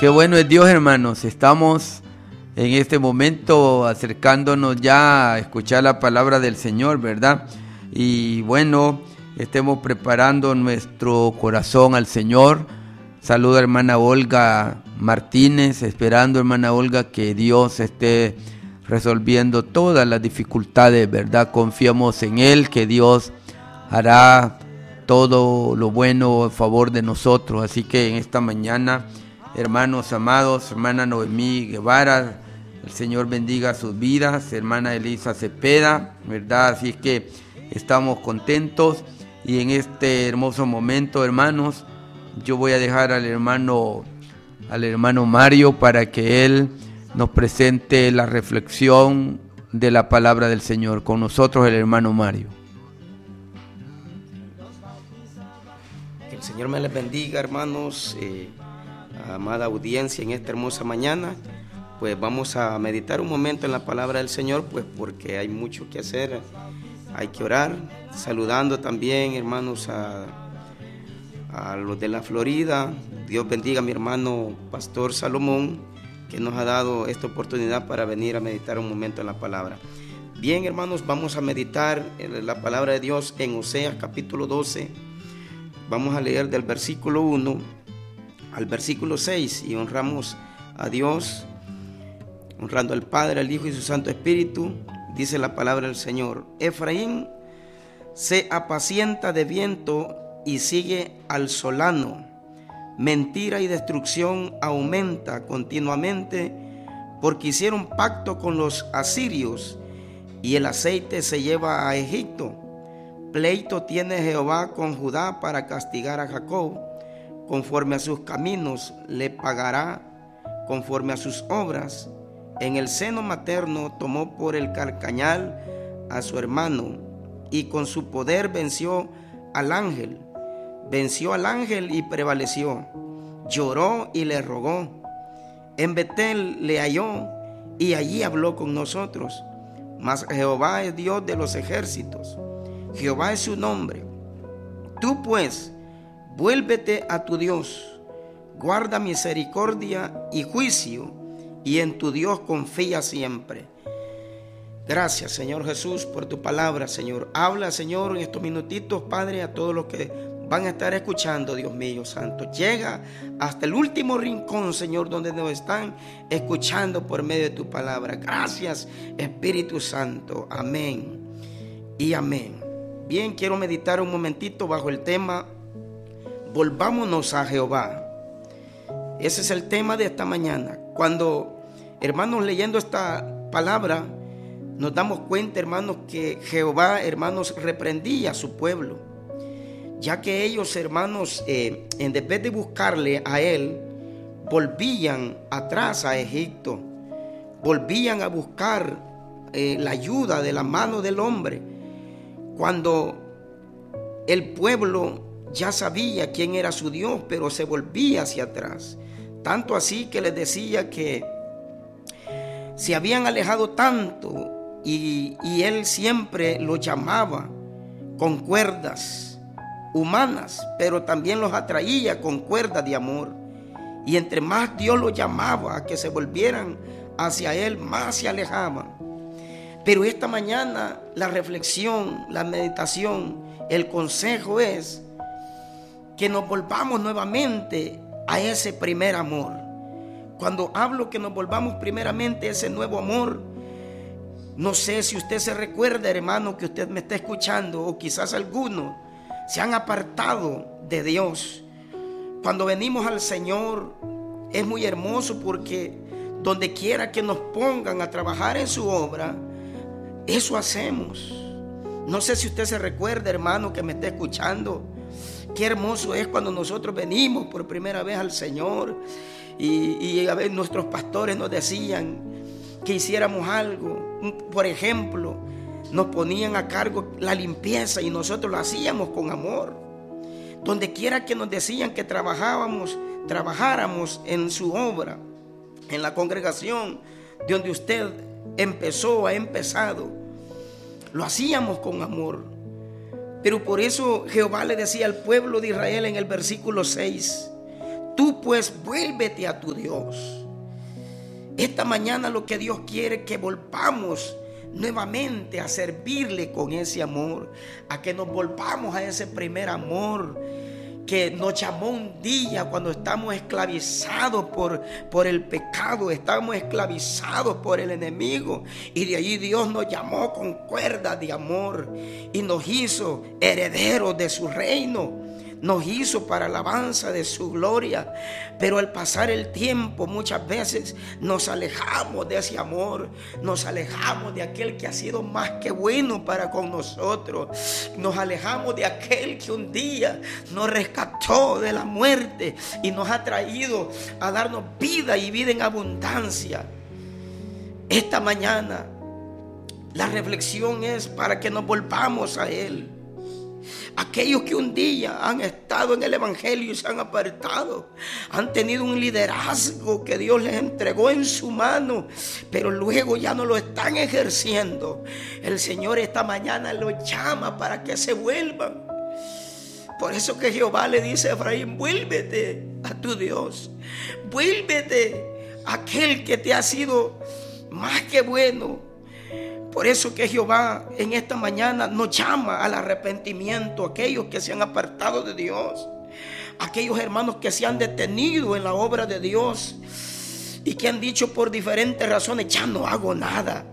Qué bueno es Dios, hermanos. Estamos en este momento acercándonos ya a escuchar la palabra del Señor, ¿verdad? Y bueno, estemos preparando nuestro corazón al Señor. Saluda hermana Olga Martínez, esperando hermana Olga que Dios esté resolviendo todas las dificultades, ¿verdad? Confiamos en Él, que Dios hará todo lo bueno a favor de nosotros. Así que en esta mañana, hermanos amados, hermana Noemí Guevara, el Señor bendiga sus vidas, hermana Elisa Cepeda, ¿verdad? Así es que estamos contentos y en este hermoso momento, hermanos, yo voy a dejar al hermano Mario para que él nos presente la reflexión de la palabra del Señor. Con nosotros el hermano Mario. Que el Señor me les bendiga, hermanos, amada audiencia, en esta hermosa mañana. Pues vamos a meditar un momento en la palabra del Señor, pues porque hay mucho que hacer, hay que orar. Saludando también, hermanos, a los de la Florida. Dios bendiga a mi hermano Pastor Salomón, que nos ha dado esta oportunidad para venir a meditar un momento en la palabra. Bien, hermanos, vamos a meditar en la palabra de Dios en Oseas capítulo 12. Vamos a leer del versículo 1 al versículo 6 y honramos a Dios, honrando al Padre, al Hijo y su Santo Espíritu. Dice la palabra del Señor: Efraín se apacienta de viento y sigue al solano. Mentira y destrucción aumenta continuamente, porque hicieron pacto con los asirios y el aceite se lleva a Egipto. Pleito tiene Jehová con Judá para castigar a Jacob. Conforme a sus caminos le pagará, conforme a sus obras. En el seno materno tomó por el carcañal a su hermano, y con su poder venció al ángel. Venció al ángel y prevaleció. Lloró y le rogó. En Betel le halló y allí habló con nosotros. Mas Jehová es Dios de los ejércitos. Jehová es su nombre. Tú pues, vuélvete a tu Dios. Guarda misericordia y juicio, y en tu Dios confía siempre. Gracias, Señor Jesús, por tu palabra, Señor. Habla, Señor, en estos minutitos, Padre, a todos los que van a estar escuchando, Dios mío santo. Llega hasta el último rincón, Señor, donde nos están escuchando por medio de tu palabra. Gracias, Espíritu Santo. Amén y amén. Bien, quiero meditar un momentito bajo el tema Volvámonos a Jehová. Ese es el tema de esta mañana. Cuando, hermanos, leyendo esta palabra, nos damos cuenta, hermanos, que Jehová, hermanos, reprendía a su pueblo, ya que ellos, hermanos, en vez de buscarle a él, volvían atrás a Egipto, volvían a buscar la ayuda de la mano del hombre, cuando el pueblo ya sabía quién era su Dios, pero se volvía hacia atrás. Tanto así que les decía que se habían alejado tanto y él siempre los llamaba con cuerdas humanas, pero también los atraía con cuerdas de amor. Y entre más Dios los llamaba a que se volvieran hacia él, más se alejaban. Pero esta mañana la reflexión, la meditación, el consejo es que nos volvamos nuevamente a ese primer amor. Cuando hablo que nos volvamos primeramente a ese nuevo amor, no sé si usted se recuerda, hermano, que usted me está escuchando, o quizás algunos se han apartado de Dios. Cuando venimos al Señor es muy hermoso, porque donde quiera que nos pongan a trabajar en su obra, eso hacemos. No sé si usted se recuerda, hermano, que me está escuchando, qué hermoso es cuando nosotros venimos por primera vez al Señor y a veces nuestros pastores nos decían que hiciéramos algo. Por ejemplo, nos ponían a cargo la limpieza y nosotros lo hacíamos con amor. Donde quiera que nos decían que trabajáramos en su obra, en la congregación de donde usted ha empezado, lo hacíamos con amor. Pero por eso Jehová le decía al pueblo de Israel en el versículo 6: tú pues vuélvete a tu Dios. Esta mañana lo que Dios quiere es que volvamos nuevamente a servirle con ese amor, a que nos volvamos a ese primer amor que nos llamó un día cuando estamos esclavizados por el pecado, estamos esclavizados por el enemigo, y de allí Dios nos llamó con cuerdas de amor y nos hizo herederos de su reino. Nos hizo para alabanza de su gloria. Pero al pasar el tiempo muchas veces nos alejamos de ese amor. Nos alejamos de aquel que ha sido más que bueno para con nosotros. Nos alejamos de aquel que un día nos rescató de la muerte y nos ha traído a darnos vida y vida en abundancia. Esta mañana la reflexión es para que nos volvamos a Él. Aquellos que un día han estado en el evangelio y se han apartado, han tenido un liderazgo que Dios les entregó en su mano, pero luego ya no lo están ejerciendo. El Señor esta mañana los llama para que se vuelvan. Por eso que Jehová le dice a Efraín: vuélvete a tu Dios, vuélvete a aquel que te ha sido más que bueno. Por eso que Jehová en esta mañana nos llama al arrepentimiento, aquellos que se han apartado de Dios, aquellos hermanos que se han detenido en la obra de Dios y que han dicho por diferentes razones: ya no hago nada.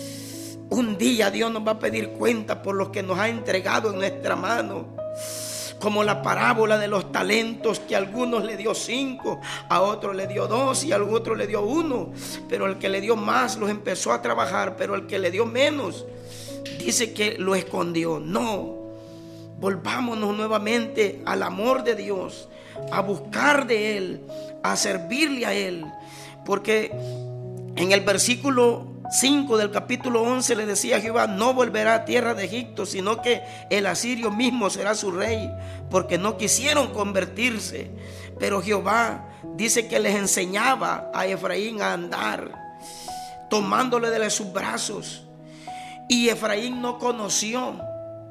Un día Dios nos va a pedir cuenta por lo que nos ha entregado en nuestra mano. Como la parábola de los talentos, que a algunos le dio 5, a otros le dio 2 y a otros le dio 1. Pero el que le dio más los empezó a trabajar, pero el que le dio menos dice que lo escondió. No, volvámonos nuevamente al amor de Dios, a buscar de Él, a servirle a Él. Porque en el versículo 5 del capítulo 11 le decía Jehová: no volverá a tierra de Egipto, sino que el asirio mismo será su rey, porque no quisieron convertirse. Pero Jehová dice que les enseñaba a Efraín a andar, tomándole de sus brazos. Y Efraín no conoció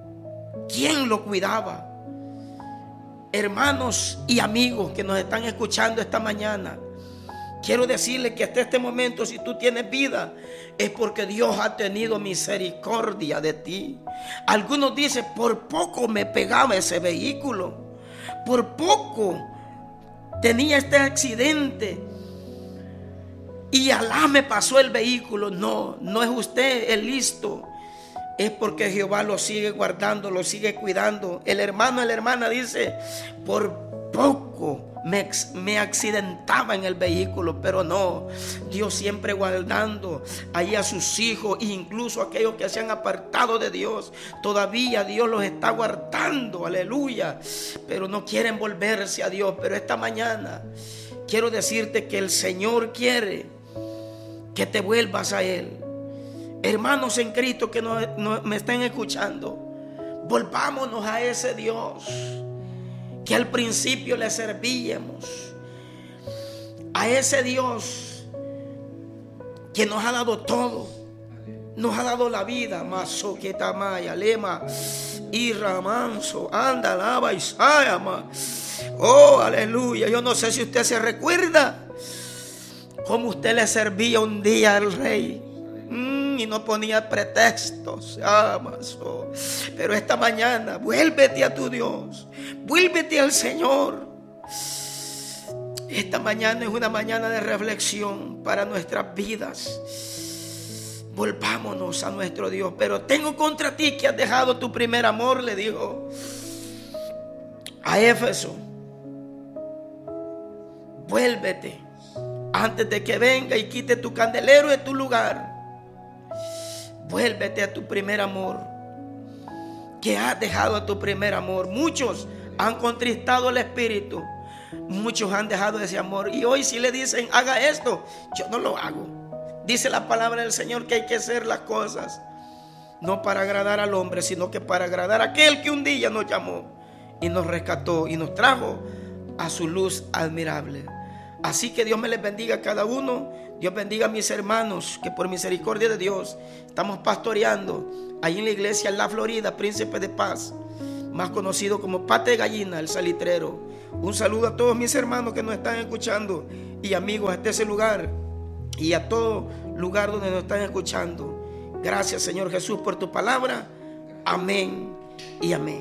quién lo cuidaba. Hermanos y amigos que nos están escuchando esta mañana, quiero decirles que hasta este momento, si tú tienes vida, es porque Dios ha tenido misericordia de ti. Algunos dicen: por poco me pegaba ese vehículo, por poco tenía este accidente y Alá me pasó el vehículo. No, no es usted el listo, es porque Jehová lo sigue guardando, lo sigue cuidando. El hermano, la hermana dice: por poco me accidentaba en el vehículo, pero no, Dios siempre guardando ahí a sus hijos, e incluso aquellos que se han apartado de Dios. Todavía Dios los está guardando, aleluya, pero no quieren volverse a Dios. Pero esta mañana quiero decirte que el Señor quiere que te vuelvas a Él. Hermanos en Cristo que me estén escuchando, volvámonos a ese Dios que al principio le servíamos, a ese Dios que nos ha dado todo, nos ha dado la vida. Maso que tamaya, lema, y ramanso, anda, lava y sayama. Oh, aleluya. Yo no sé si usted se recuerda cómo usted le servía un día al rey. Y no ponía pretextos. Pero esta mañana, vuélvete a tu Dios, vuélvete al Señor. Esta mañana es una mañana de reflexión para nuestras vidas. Volvámonos a nuestro Dios. Pero tengo contra ti que has dejado tu primer amor, le dijo a Éfeso. Vuélvete antes de que venga y quite tu candelero de tu lugar. Vuélvete a tu primer amor, que has dejado a tu primer amor. Muchos han contristado el espíritu, muchos han dejado ese amor, y hoy si le dicen: haga esto, yo no lo hago. Dice la palabra del Señor que hay que hacer las cosas no para agradar al hombre, sino que para agradar a aquel que un día nos llamó y nos rescató y nos trajo a su luz admirable. Así que Dios me les bendiga a cada uno. Dios bendiga a mis hermanos que por misericordia de Dios estamos pastoreando ahí en la iglesia La Florida, Príncipe de Paz, más conocido como Pate de Gallina, el Salitrero. Un saludo a todos mis hermanos que nos están escuchando y amigos hasta ese lugar y a todo lugar donde nos están escuchando. Gracias, Señor Jesús, por tu palabra. Amén y amén.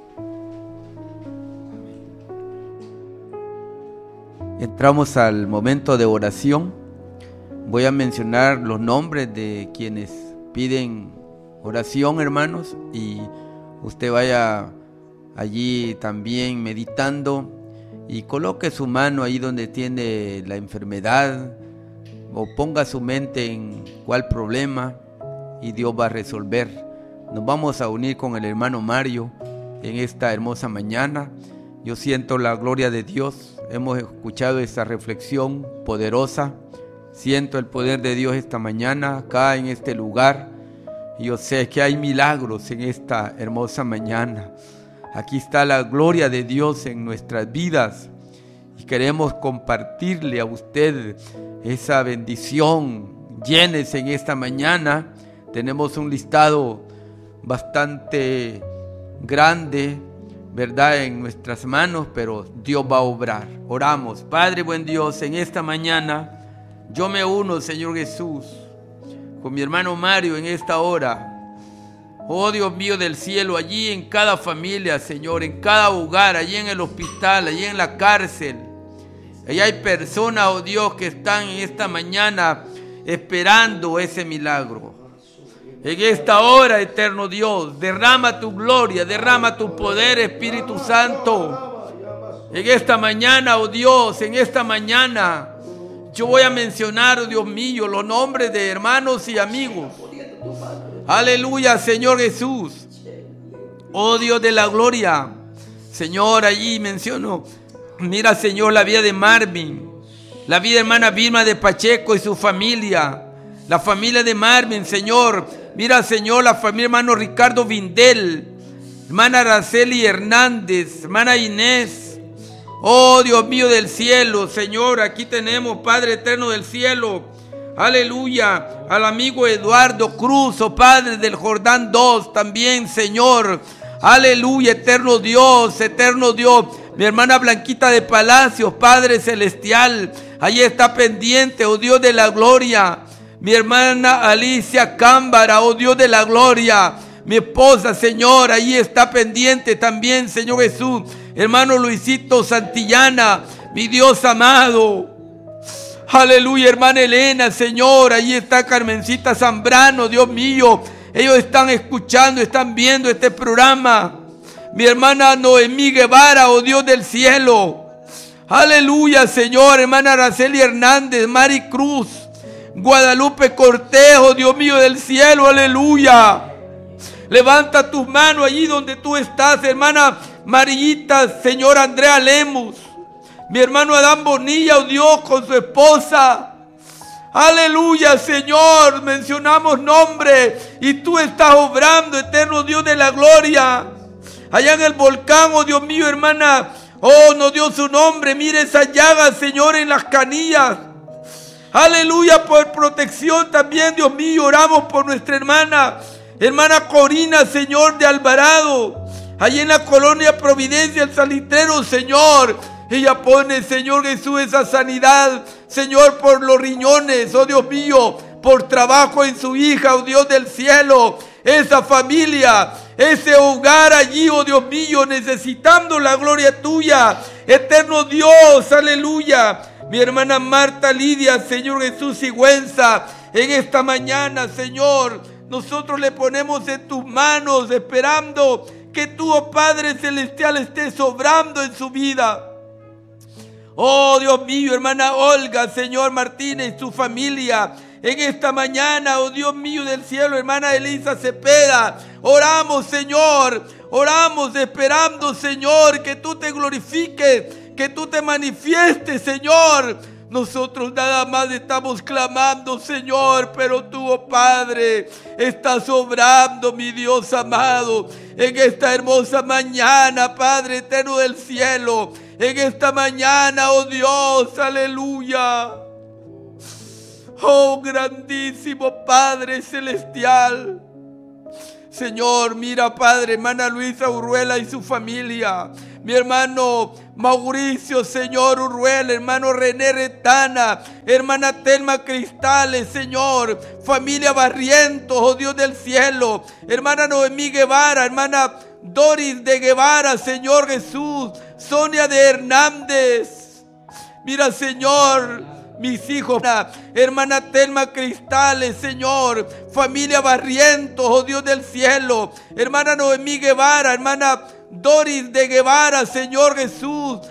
Entramos al momento de oración. Voy a mencionar los nombres de quienes piden oración, hermanos, y usted vaya allí también meditando y coloque su mano ahí donde tiene la enfermedad o ponga su mente en cuál problema y Dios va a resolver. Nos vamos a unir con el hermano Mario en esta hermosa mañana. Yo siento la gloria de Dios. Hemos escuchado esta reflexión poderosa. Siento el poder de Dios esta mañana acá en este lugar. Y yo sé que hay milagros en esta hermosa mañana. Aquí está la gloria de Dios en nuestras vidas. Y queremos compartirle a usted esa bendición. Llénese en esta mañana. Tenemos un listado bastante grande, ¿verdad?, en nuestras manos, pero Dios va a obrar. Oramos. Padre buen Dios, en esta mañana yo me uno, Señor Jesús, con mi hermano Mario en esta hora. Oh Dios mío del cielo, allí en cada familia, Señor, en cada hogar, allí en el hospital, allí en la cárcel. Allí hay personas, oh Dios, que están en esta mañana esperando ese milagro. En esta hora, eterno Dios, derrama tu gloria, derrama tu poder, Espíritu Santo. En esta mañana, oh Dios, en esta mañana, yo voy a mencionar, oh Dios mío, los nombres de hermanos y amigos. Aleluya, Señor Jesús. Oh Dios de la gloria. Señor, allí menciono, mira, Señor, la vida de Marvin, la vida de hermana Vilma de Pacheco y su familia. La familia de Marvin, Señor. Mira, Señor, la familia hermano Ricardo Vindel, hermana Araceli Hernández, hermana Inés. Oh Dios mío del cielo, Señor, aquí tenemos, Padre eterno del cielo. Aleluya, al amigo Eduardo Cruz, oh Padre del Jordán 2, también, Señor. Aleluya, eterno Dios, eterno Dios. Mi hermana Blanquita de Palacios, Padre celestial, ahí está pendiente, oh Dios de la gloria. Mi hermana Alicia Cámbara, oh Dios de la gloria. Mi esposa, Señor, ahí está pendiente también, Señor Jesús. Hermano Luisito Santillana, mi Dios amado. Aleluya, hermana Elena, Señor, ahí está Carmencita Zambrano, Dios mío. Ellos están escuchando, están viendo este programa. Mi hermana Noemí Guevara, oh Dios del cielo. Aleluya, Señor, hermana Araceli Hernández, Mari Cruz, Guadalupe Cortejo, Dios mío del cielo, aleluya. Levanta tus manos allí donde tú estás, hermana Marillita, Señor Andrea Lemus, mi hermano Adán Bonilla, oh Dios, con su esposa. Aleluya, Señor, mencionamos nombre y tú estás obrando, eterno Dios de la gloria. Allá en el volcán, oh Dios mío, hermana, oh, no dio su nombre, mire esas llagas, Señor, en las canillas. Aleluya, por protección también, Dios mío, oramos por nuestra hermana Corina, Señor, de Alvarado, allí en la colonia Providencia, el Salitrero, Señor. Ella pone, Señor Jesús, esa sanidad, Señor, por los riñones, oh Dios mío, por trabajo en su hija, oh Dios del cielo, esa familia, ese hogar allí, oh Dios mío, necesitando la gloria tuya, eterno Dios, aleluya. Mi hermana Marta Lidia, Señor Jesús Sigüenza, en esta mañana, Señor, nosotros le ponemos en tus manos, esperando que tú, oh Padre Celestial, estés obrando en su vida. Oh Dios mío, hermana Olga, Señor Martínez y su familia, en esta mañana, oh Dios mío del cielo, hermana Elisa Cepeda, oramos, Señor, oramos esperando, Señor, que tú te glorifiques, que tú te manifiestes, Señor. Nosotros nada más estamos clamando, Señor, pero tú, oh Padre, estás obrando, mi Dios amado, en esta hermosa mañana, Padre eterno del cielo, en esta mañana, oh Dios, aleluya. Oh grandísimo Padre celestial, Señor, mira, Padre, hermana Luisa Urruela y su familia. Mi hermano Mauricio, Señor, Urruela, hermano René Retana, hermana Telma Cristales, Señor, familia Barrientos, oh Dios del cielo, hermana Noemí Guevara, hermana Doris de Guevara, Señor Jesús, Sonia de Hernández. Mira, Señor, mis hijos, hermana Telma Cristales, Señor, familia Barrientos, oh Dios del cielo, hermana Noemí Guevara, hermana Doris de Guevara, Señor Jesús,